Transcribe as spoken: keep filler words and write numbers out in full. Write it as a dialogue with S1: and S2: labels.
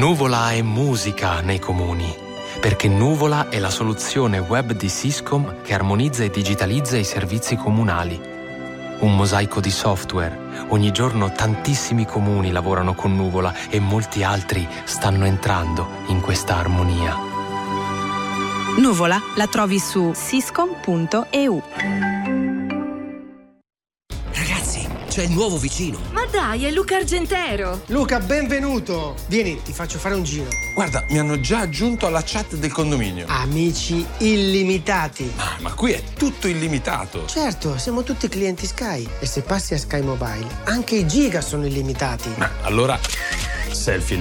S1: Nuvola è musica nei comuni, perché Nuvola è la soluzione web di Syscom che armonizza e digitalizza i servizi comunali. Un mosaico di software. Ogni giorno tantissimi comuni lavorano con Nuvola e molti altri stanno entrando in questa armonia.
S2: Nuvola la trovi su syscom punto e u.
S3: Ragazzi, c'è il nuovo vicino.
S4: Ma dai, è Luca Argentero.
S5: Luca, benvenuto. Vieni, ti faccio fare un giro.
S6: Guarda, mi hanno già aggiunto alla chat del condominio.
S5: Amici illimitati.
S6: Ah, ma qui è tutto illimitato.
S5: Certo, siamo tutti clienti Sky. E se passi a Sky Mobile, anche i giga sono illimitati.
S6: Ma allora, selfie